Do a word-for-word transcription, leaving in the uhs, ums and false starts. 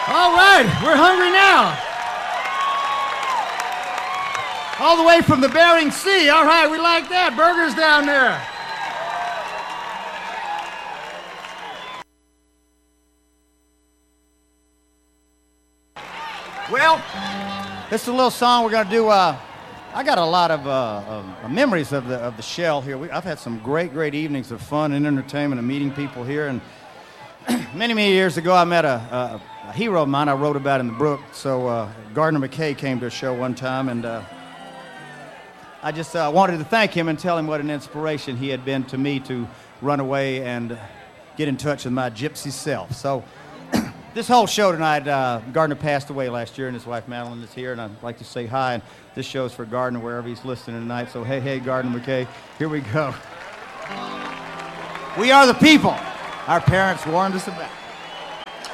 All right, we're hungry now. All the way from the Bering Sea. All right, we like that. Burgers down there. Well, this is a little song we're going to do. Uh, I got a lot of uh, uh, memories of the of the Shell here. We, I've had some great, great evenings of fun and entertainment and meeting people here. And many, many years ago, I met a, a, a hero of mine I wrote about in the book. So uh, Gardner McKay came to a show one time, and uh, I just uh, wanted to thank him and tell him what an inspiration he had been to me to run away and get in touch with my gypsy self. So this whole show tonight, uh, Gardner passed away last year, and his wife Madeline is here, and I'd like to say hi. And this show's for Gardner wherever he's listening tonight. So hey, hey, Gardner McKay, here we go. We are the people our parents warned us about.